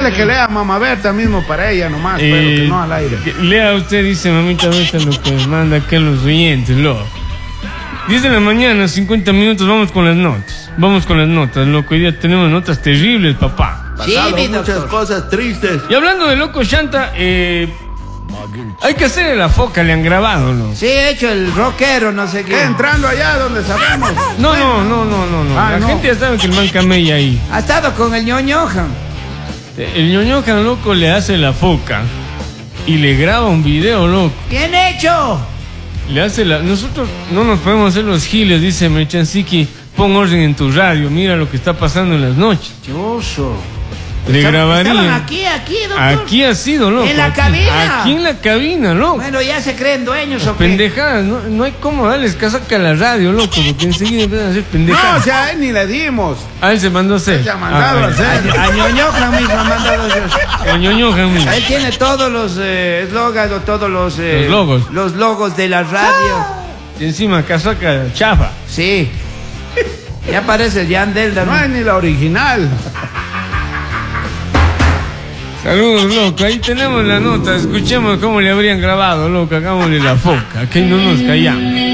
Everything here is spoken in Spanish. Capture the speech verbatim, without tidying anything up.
Dile que lea Mamá Berta mismo para ella nomás, Eh, pero que no al aire. que lea usted, dice Mamita Berta, lo que manda acá los oyentes, loco. diez de la mañana, cincuenta minutos, vamos con las notas. Vamos con las notas, loco. Hoy día tenemos notas terribles, papá. Pasaron mi muchas doctor. cosas tristes. Y hablando de loco Shanta, eh, hay que hacerle la foca, le han grabado, ¿no? Sí, he hecho el rockero, no sé ¿Qué? qué. Entrando allá donde sabemos. No, no, no, no, no, no. Ah, La no. gente ya sabe que el man camella ahí. Ha estado con el ñoñojan. El ñoñojan, loco, le hace la foca y le graba un video, loco. Bien hecho. Le hace la... Nosotros no nos podemos hacer los giles, dice Mechansiki. Pon orden en tu radio, mira lo que está pasando en las noches. Chuso. Le grabarían. Estaban aquí, aquí, doctor. Aquí ha sido, loco. ¿En la aquí, cabina? Aquí en la cabina, loco. Bueno, ya se creen dueños o qué. Pendejadas, no, no hay cómo darles casaca a la radio, loco, porque enseguida empiezan a hacer No, pendejadas. o sea, a él ni le dimos. A él se mandó a hacer. Se ha mandado Ah, a hacer. A ñoñojan mismo ha mandado yo. El ñoñojan, mira. Él tiene todos los eh, eslogans o todos los... eh, Los logos. Los logos de la radio. Y encima casaca chafa. Sí. Ya parece el Yandel. No es ni la original. Saludos, loco. Ahí tenemos la nota. Escuchemos cómo le habrían grabado, loco. Hagámosle la foca. Que no nos callamos.